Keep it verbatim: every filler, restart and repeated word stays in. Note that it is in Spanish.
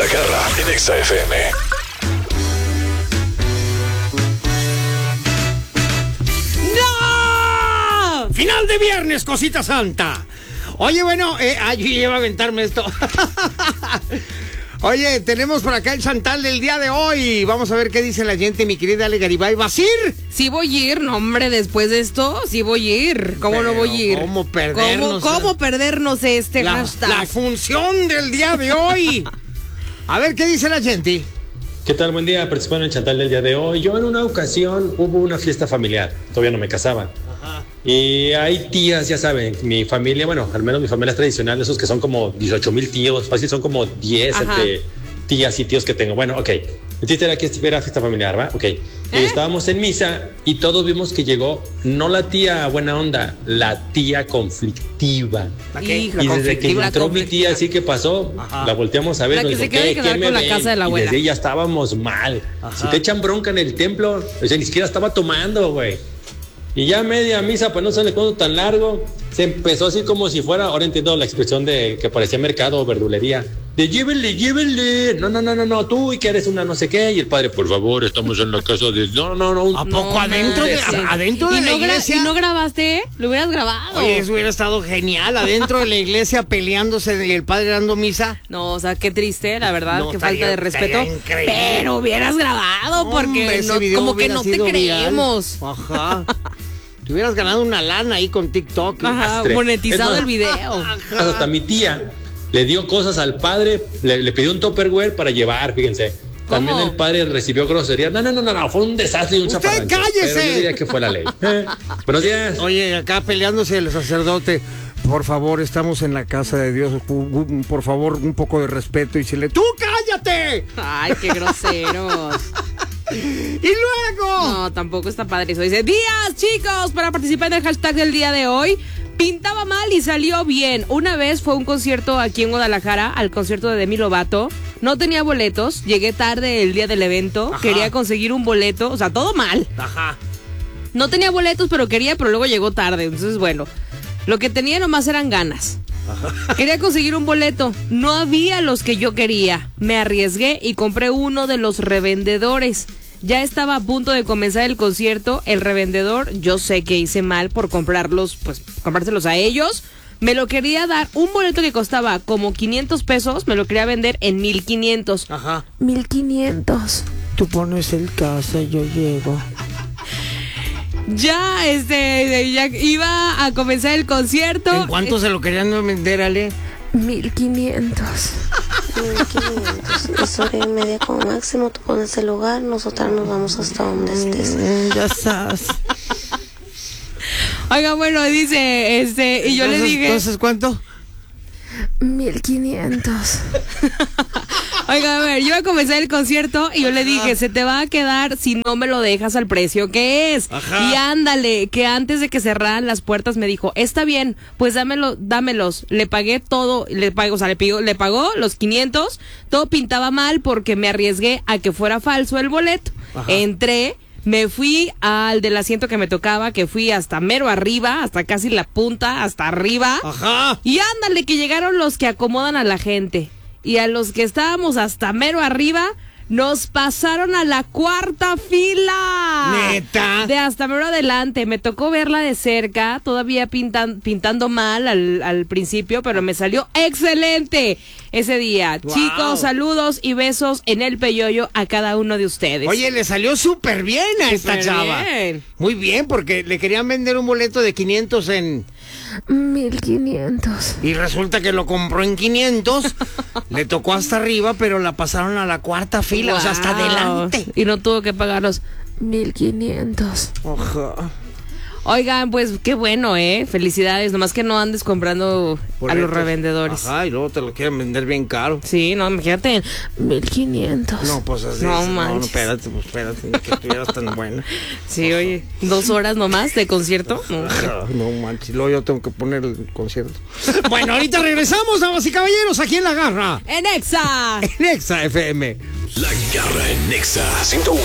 Garra en Exa F M. ¡No! Final de viernes, cosita santa. Oye, bueno, eh, ay, yo iba a aventarme esto. Oye, tenemos por acá el chantal del día de hoy. Vamos a ver qué dice la gente, mi querida Ale Garibay. ¿Vas a ir? Sí voy a ir, no hombre, después de esto, sí voy a ir. ¿Cómo Pero, no voy a ir? ¿Cómo perdernos? ¿Cómo, cómo perdernos este la, hashtag? La función del día de hoy. A ver, ¿qué dice la gente? ¿Qué tal? Buen día, participando en el chantal del día de hoy. Yo en una ocasión hubo una fiesta familiar, todavía no me casaba. Ajá. Y hay tías, ya saben, mi familia, bueno, al menos mi familia es tradicional, esos que son como dieciocho mil tíos, fácil son como diez entre tías y tíos que tengo. Bueno, ok. El chiste era que era fiesta familiar, ¿va? Ok. ¿Eh? Y estábamos en misa y todos vimos que llegó, no la tía buena onda, la tía conflictiva. ¿Okay? Y desde que entró mi tía así que pasó, ajá, la volteamos a ver. La que se quiere quedar con la casa de la abuela. Y desde ahí ya estábamos mal. Ajá. Si te echan bronca en el templo, o sea, ni siquiera estaba tomando, güey. Y ya media misa, pues no se le cuento tan largo, se empezó así como si fuera, ahora entiendo la expresión de que parecía mercado o verdulería, de llévenle, llévenle, no, no, no, no, no, tú y que eres una no sé qué, y el padre, por favor, estamos en la casa de, no, no, no. ¿A poco no, adentro de, sí, adentro de la no iglesia? ¿Y no grabaste? Lo hubieras grabado. Oye, eso hubiera estado genial, adentro de la iglesia peleándose y el padre dando misa. No, o sea, qué triste, la verdad, no, qué falta de respeto. Pero hubieras grabado, no, porque no, como que no te creemos. Viral. Ajá. Te hubieras ganado una lana ahí con TikTok. Ajá, monetizado más, el video. Ajá. Hasta mi tía le dio cosas al padre, le, le pidió un Tupperware para llevar, fíjense. También ¿cómo? El padre recibió grosería. No, no, no, no, no, fue un desastre y un zafarrancho. ¡Usted cállese! Pero yo diría que fue la ley. ¿Eh? Buenos días. Oye, acá peleándose el sacerdote. Por favor, estamos en la casa de Dios. Por favor, un poco de respeto y si le... ¡Tú cállate! Ay, qué groseros. ¡Y luego! No, tampoco está padre eso. Dice, días, chicos, para participar en el hashtag del día de hoy. Pintaba mal y salió bien. Una vez fue un concierto aquí en Guadalajara, al concierto de Demi Lovato. No tenía boletos, llegué tarde el día del evento. Ajá. Quería conseguir un boleto, o sea, todo mal. Ajá. No tenía boletos, pero quería, pero luego llegó tarde. Entonces, bueno, lo que tenía nomás eran ganas. Ajá. Quería conseguir un boleto. No había los que yo quería. Me arriesgué y compré uno de los revendedores. Ya estaba a punto de comenzar el concierto. El revendedor, yo sé que hice mal por comprarlos, pues comprárselos a ellos. Me lo quería dar, un boleto que costaba como quinientos pesos, me lo quería vender en mil quinientos. Ajá. mil quinientos. Tú pones el casa, yo llego. Ya, este, ya iba a comenzar el concierto. ¿En cuánto eh, se lo querían vender, Ale? Mil quinientos. Mil quinientos. Es hora y media como máximo. Tú pones el lugar, nosotras nos vamos hasta donde estés. Mm, ya estás. Oiga, bueno, dice, este, y yo entonces, le dije. ¿Entonces cuánto? Mil quinientos. Oiga, a ver, yo iba a comenzar el concierto y yo le dije, se te va a quedar si no me lo dejas al precio que es. Ajá. Y ándale, que antes de que cerraran las puertas me dijo, está bien, pues dámelo, dámelos. Le pagué todo, le pago, o sea, le, pidió, le pagó los quinientos, todo pintaba mal porque me arriesgué a que fuera falso el boleto. Ajá. Entré, me fui al del asiento que me tocaba, que fui hasta mero arriba, hasta casi la punta, hasta arriba. Ajá. Y ándale, que llegaron los que acomodan a la gente. Y a los que estábamos hasta mero arriba, nos pasaron a la cuarta fila. ¿Neta? De hasta mero adelante. Me tocó verla de cerca, todavía pintan, pintando mal al, al principio, pero me salió excelente ese día. Wow. Chicos, saludos y besos en el peyoyo a cada uno de ustedes. Oye, le salió súper bien a esta chava. Bien. Muy bien, porque le querían vender un boleto de quinientos en... Mil quinientos. Y resulta que lo compró en quinientos. Le tocó hasta arriba, pero la pasaron a la cuarta fila, wow. O sea, hasta adelante. Y no tuvo que pagar los mil quinientos. Ojo. Oigan, pues qué bueno, ¿eh? Felicidades, nomás que no andes comprando boletos a los revendedores. Ajá, y luego te lo quieren vender bien caro. Sí, no, imagínate, mil quinientos. No, pues así. No, es, manches. No, espérate, pues espérate, que estuvieras tan buena. Sí, Ojo. Oye, dos horas nomás de concierto. No, no manches, luego yo tengo que poner el concierto. Bueno, ahorita regresamos, damas y caballeros, aquí en La Garra. En Exa. En Exa F M. La Garra en Exa ciento uno